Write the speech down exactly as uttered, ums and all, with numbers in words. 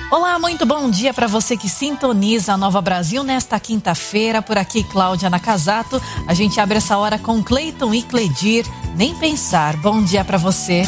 Olá, muito bom dia para você que sintoniza a Nova Brasil nesta quinta-feira. Por aqui, Cláudia Nakazato. A gente abre essa hora com Cleiton e Cledir. Nem pensar. Bom dia para você.